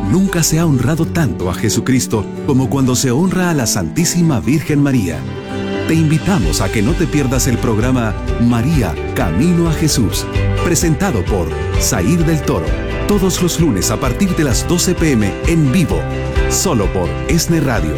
Nunca se ha honrado tanto a Jesucristo como cuando se honra a la Santísima Virgen María. Te invitamos a que no te pierdas el programa María, Camino a Jesús, presentado por Zair del Toro, todos los lunes a partir de las 12 p.m. en vivo, solo por ESNE Radio.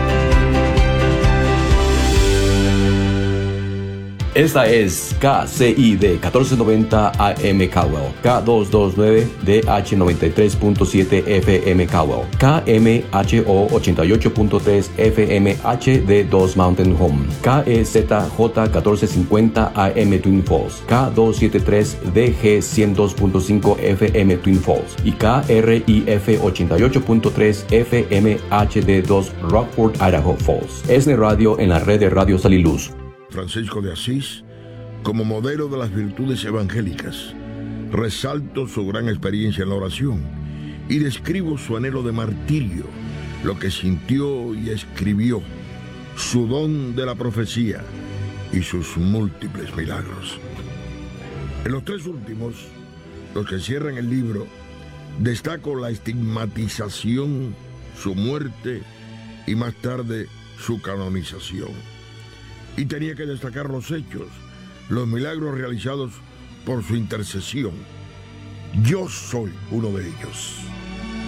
Esta es KCID 1490 AM Cowell, K229 DH 93.7 FM Cowell, KMHO 88.3 FM HD2 Mountain Home, KEZJ 1450 AM Twin Falls, K273 DG 102.5 FM Twin Falls y KRIF 88.3 FM HD2 Rockford, Idaho Falls. ESNE Radio en la red de Radio Sal y Luz. Francisco de Asís, como modelo de las virtudes evangélicas, resalto su gran experiencia en la oración y describo su anhelo de martirio, lo que sintió y escribió, su don de la profecía y sus múltiples milagros. En los tres últimos, los que cierran el libro, destaco la estigmatización, su muerte y más tarde su canonización. Y tenía que destacar los hechos, los milagros realizados por su intercesión. Yo soy uno de ellos.